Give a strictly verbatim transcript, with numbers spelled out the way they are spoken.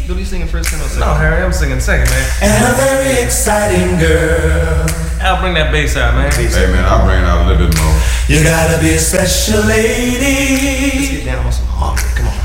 Billy singing first tenor or second? No, Harry, I'm singing second, man. And a very exciting girl. Al, bring that bass out, man. Hey man, I'll bring it out a little bit more. You gotta be a special lady. Let's get down on some harmony. Come on.